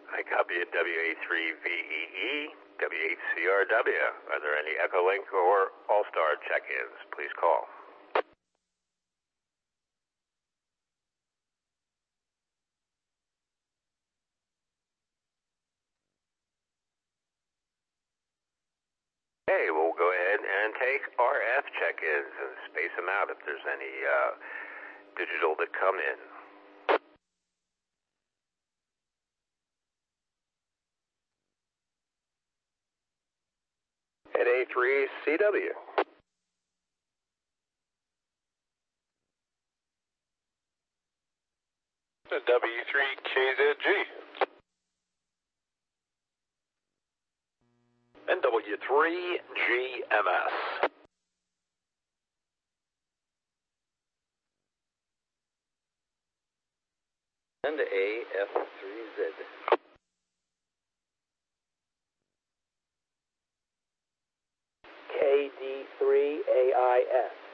I copy at WA3VEE, WHCRW. Are there any Echolink or All-Star check-ins? Please call. Hey, we'll go ahead and take RF check-ins and space them out if there's any digital that come in. At A3CW. At W3KZG. And W3GMS. And AF3Z. KD3AIS.